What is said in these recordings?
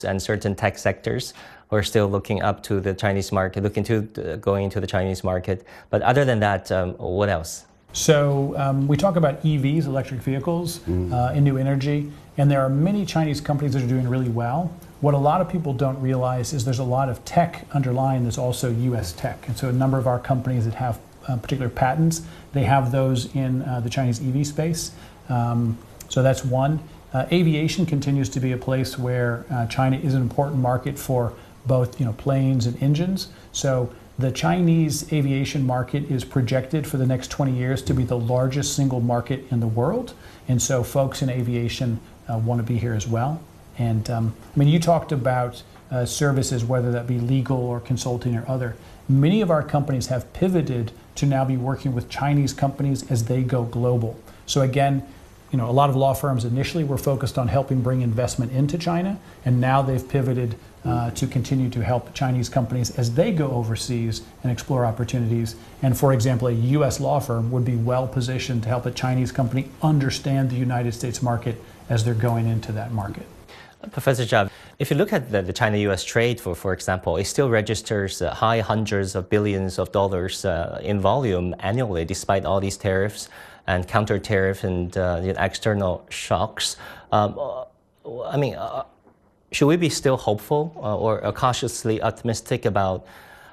and certain tech sectors who are still looking up to the Chinese market, looking to going into the Chinese market. But other than that, what else? So we talk about EVs, electric vehicles, and new energy, and there are many Chinese companies that are doing really well. What a lot of people don't realize is there's a lot of tech underlying that's also U.S. tech. And so a number of our companies that have particular patents, they have those in the Chinese EV space. So that's one. Aviation continues to be a place where China is an important market for both planes and engines. So the Chinese aviation market is projected for the next 20 years to be the largest single market in the world. And so folks in aviation want to be here as well. And you talked about services, whether that be legal or consulting or other. Many of our companies have pivoted to now be working with Chinese companies as they go global. So again, a lot of law firms initially were focused on helping bring investment into China, and now they've pivoted to continue to help Chinese companies as they go overseas and explore opportunities. And for example, a U.S. law firm would be well positioned to help a Chinese company understand the United States market as they're going into that market. Professor Zhao, if you look at the China-U.S. trade, for example, it still registers high hundreds of billions of dollars in volume annually, despite all these tariffs and counter-tariff and external shocks. Should we be still hopeful or cautiously optimistic about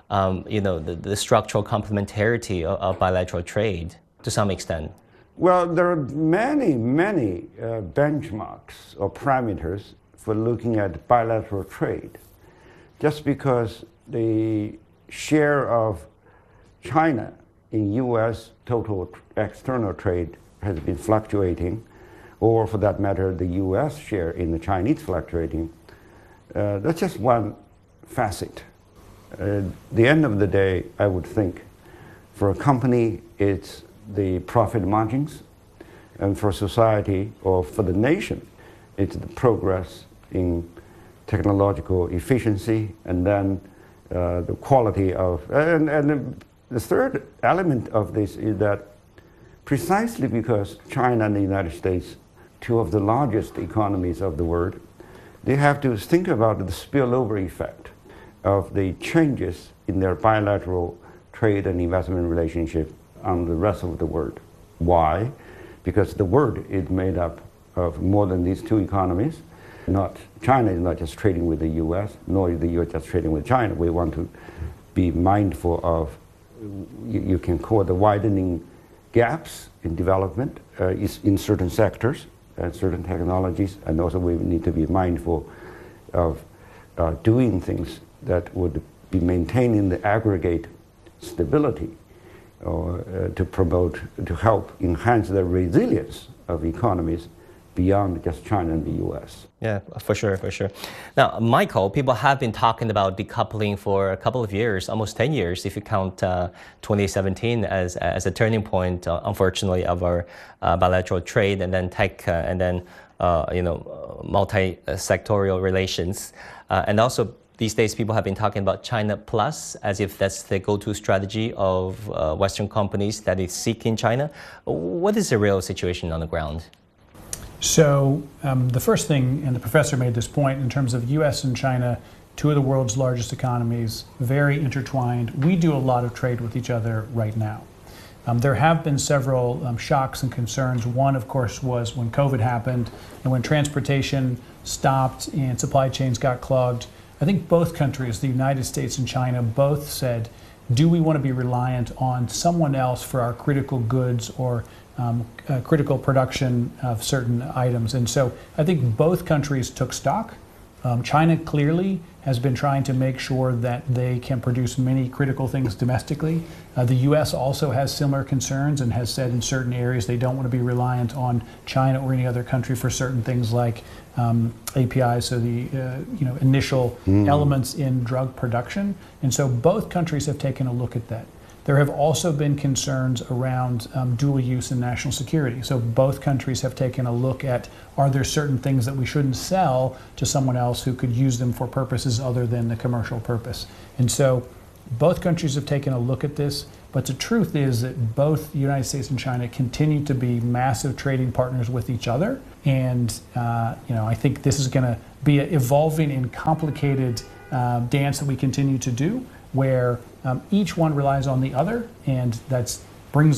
the structural complementarity of bilateral trade to some extent? Well, there are many benchmarks or parameters for looking at bilateral trade. Just because the share of China in U.S. total external trade has been fluctuating, or for that matter, the U.S. share in the Chinese fluctuating, that's just one facet. At the end of the day, I would think for a company, it's the profit margins, and for society or for the nation, it's the progress in technological efficiency, and then the quality of, and the third element of this is that precisely because China and the United States, two of the largest economies of the world, they have to think about the spillover effect of the changes in their bilateral trade and investment relationship on the rest of the world. Why? Because the world is made up of more than these two economies. China is not just trading with the U.S., nor is the U.S. just trading with China. We want to be mindful of, you can call the widening gaps in development in certain sectors and certain technologies, and also we need to be mindful of doing things that would be maintaining the aggregate stability or to help enhance the resilience of economies beyond just China and the U.S. Yeah, for sure. Now, Michael, people have been talking about decoupling for a couple of years, almost 10 years, if you count 2017 as a turning point, unfortunately, of our bilateral trade, and then tech, and then multi-sectorial relations. And also, these days, people have been talking about China Plus, as if that's the go-to strategy of Western companies that is seeking China. What is the real situation on the ground? So the first thing, and the professor made this point, in terms of U.S. and China, two of the world's largest economies, very intertwined. We do a lot of trade with each other right now. There have been several shocks and concerns. One, of course, was when COVID happened and when transportation stopped and supply chains got clogged. I think both countries, the United States and China, both said, do we want to be reliant on someone else for our critical goods or critical production of certain items? And so I think both countries took stock. China clearly has been trying to make sure that they can produce many critical things domestically. The U.S. also has similar concerns and has said in certain areas they don't want to be reliant on China or any other country for certain things like APIs, so the initial elements in drug production. And so both countries have taken a look at that. There have also been concerns around dual use and national security. So both countries have taken a look at, are there certain things that we shouldn't sell to someone else who could use them for purposes other than the commercial purpose? And so both countries have taken a look at this. But the truth is that both the United States and China continue to be massive trading partners with each other. And I think this is going to be an evolving and complicated dance that we continue to do, where each one relies on the other, and that's brings